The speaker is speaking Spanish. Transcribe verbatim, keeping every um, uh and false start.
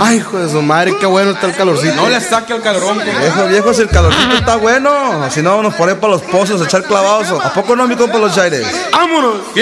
Ay, hijo de su madre, qué bueno está el calorcito. No le saque el calorón. Viejo, viejo, si el calorcito está bueno. Si no, nos ponemos para los pozos a echar clavados. ¿A poco no, mi compa Los Chaires? ¡Vámonos!